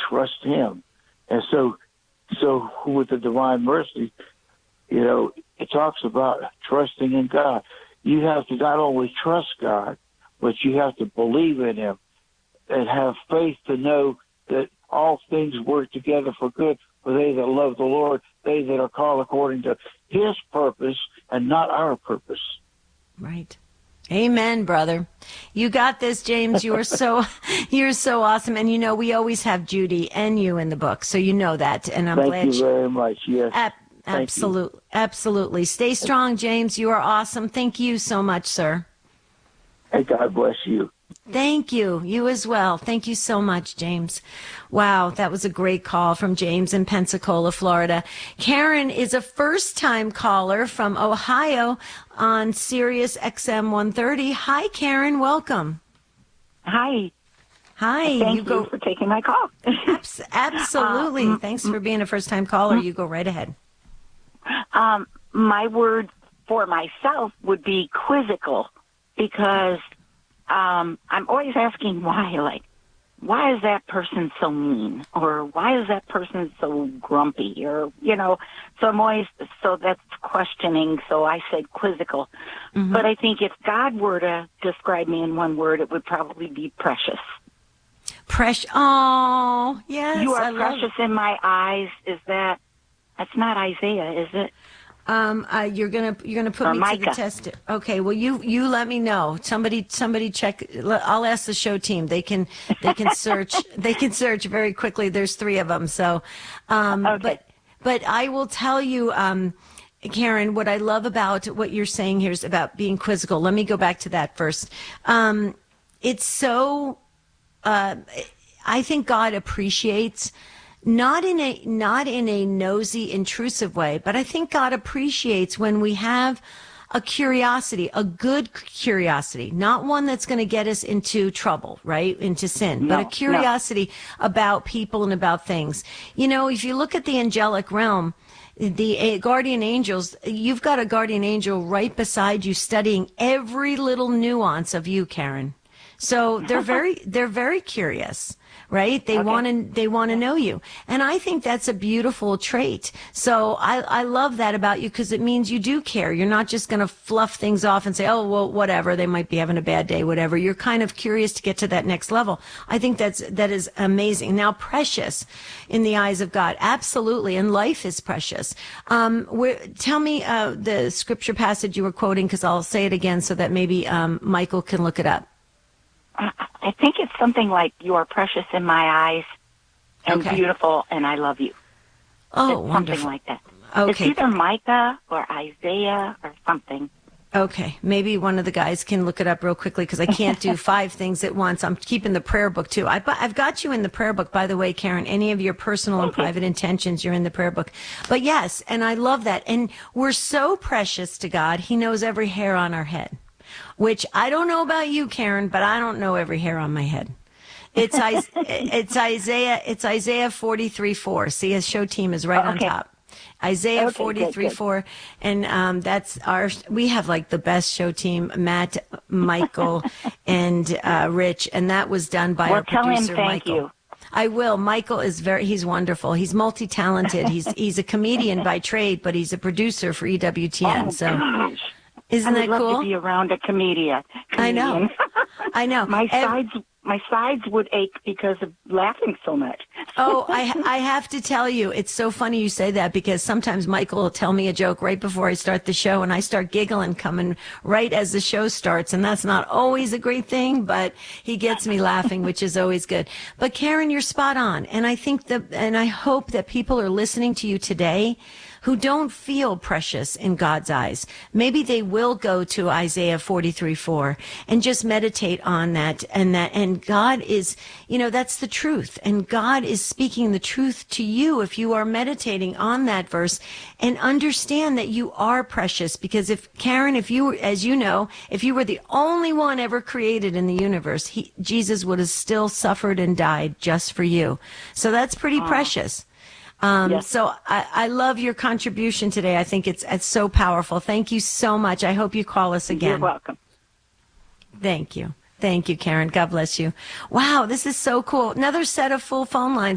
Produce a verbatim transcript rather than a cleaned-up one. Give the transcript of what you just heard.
trust him. And so, so with the divine mercy, you know, it talks about trusting in God. You have to not only trust God, but you have to believe in him and have faith to know that all things work together for good for they that love the Lord, they that are called according to his purpose and not our purpose. Right. Amen, brother. You got this, James. You are so, you're so awesome. And you know, we always have Judy and you in the book, so you know that. And I'm Thank glad you very much. Yes. Ab- absolutely. Absolutely. Stay strong, James. You are awesome. Thank you so much, sir. Hey, God bless you. Thank you. You as well. Thank you so much, James. Wow, that was a great call from James in Pensacola, Florida. Karen is a first-time caller from Ohio on Sirius X M one thirty. Hi, Karen. Welcome. Hi. Hi. Thank you, go- you for taking my call. Abs- absolutely. Uh, Thanks for being a first-time caller. You go right ahead. Um, my word for myself would be quizzical, because um, I'm always asking why, like, why is that person so mean? Or why is that person so grumpy? Or, you know, so I'm always, so that's questioning, so I said quizzical. Mm-hmm. But I think if God were to describe me in one word, it would probably be precious. Precious. Oh, yes. You are I precious love- in my eyes. Is that, that's not Isaiah, is it? Um, uh, you're gonna you're gonna put Or me Micah. to the test. Okay, well you you let me know. Somebody somebody check. I'll ask the show team. They can they can search they can search very quickly. There's three of them. So, um, Okay. but but I will tell you, um, Karen, what I love about what you're saying here is about being quizzical. Let me go back to that first. Um, it's so. Uh, I think God appreciates. Not in a not in a nosy, intrusive way, but I think God appreciates when we have a curiosity, a good curiosity, not one that's going to get us into trouble, right? Into sin, No, but a curiosity no. about people and about things. You know, if you look at the angelic realm, the guardian angels, you've got a guardian angel right beside you studying every little nuance of you, Karen. So they're very they're very curious. Right? They okay. want to, they want to know you. And I think that's a beautiful trait. So I, I love that about you, because it means you do care. You're not just going to fluff things off and say, oh, well, whatever. They might be having a bad day, whatever. You're kind of curious to get to that next level. I think that's, that is amazing. Now, precious in the eyes of God. Absolutely. And life is precious. Um, where, tell me, uh, the scripture passage you were quoting, because I'll say it again so that maybe, um, Michael can look it up. I think it's something like, you are precious in my eyes and okay. beautiful, and I love you. Oh, it's wonderful. Something like that. Okay. It's either Micah or Isaiah or something. Okay. Maybe one of the guys can look it up real quickly, because I can't do five things at once. I'm keeping the prayer book, too. I, I've got you in the prayer book, by the way, Karen. Any of your personal and private intentions, you're in the prayer book. But yes, and I love that. And we're so precious to God. He knows every hair on our head. Which I don't know about you, Karen, but I don't know every hair on my head. It's it's Isaiah it's Isaiah forty-three four. See, his show team is right oh, okay. on top. Isaiah okay, forty-three four, and um, that's our. We have like the best show team: Matt, Michael, and uh, Rich, and that was done by well, our tell producer him thank Michael. You. I will. Michael is very, he's wonderful. He's multi-talented. He's he's a comedian by trade, but he's a producer for E W T N. Oh, so. gosh. Isn't I would that love cool? to be around a comedian. comedian. I know. I know. my Ev- sides, my sides would ache because of laughing so much. oh, I I have to tell you, it's so funny you say that, because sometimes Michael will tell me a joke right before I start the show, and I start giggling coming right as the show starts, and that's not always a great thing, but he gets me laughing, which is always good. But Karen, you're spot on, and I think that, and I hope that people are listening to you today who don't feel precious in God's eyes. Maybe they will go to Isaiah forty-three four and just meditate on that, and that, and God is, you know, that's the truth. And God is speaking the truth to you if you are meditating on that verse, and understand that you are precious. Because if, Karen, if you, as you know, if you were the only one ever created in the universe, he, Jesus would have still suffered and died just for you. So that's pretty oh. precious. Um, yes. So I, I love your contribution today. I think it's it's so powerful. Thank you so much. I hope you call us again. You're welcome. Thank you. Thank you, Karen. God bless you. Wow, this is so cool. Another set of full phone lines.